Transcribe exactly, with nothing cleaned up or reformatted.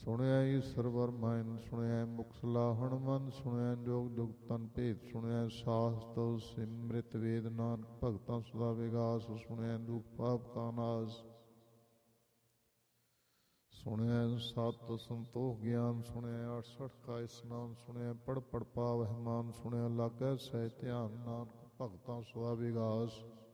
ਸੁਣਿਆ ਈਸਰ ਵਰਮਾਇਨ ਸੁਣਿਆ ਮੁਖ ਸਲਾਹਣ ਮਨ ਸੁਣਿਆ ਜੋਗ ਜੁਗ ਤਨ ਭੇਦ ਸੁਣਿਆ ਸਾਸਤ ਸਿਮ੍ਰਿਤ ਵੇਦ ਨਾਨਕ ਭਗਤਾਂ ਸਦਾ ਵਿਗਾਸ ਸੁਣਿਆ ਦੁਖ ਪਾਪ ਕਾ ਨਾਸ ਸੁਣਿਆ ਸਤ ਸੰਤੋਖ ਗਿਆਨ ਸੁਣਿਆ ਅਠਸਠ ਕਾ ਇਸਨਾਨ ਸੁਣਿਆ ਪੜ ਪੜ ਪਾਵਹਿ ਮਾਨ ਸੁਣਿਆ ਲਾਗੈ ਸਹਿ ਧਿਆਨ ਨਾਨਕ ਭਗਤਾਂ ਸਦਾ ਵਿਗਾਸ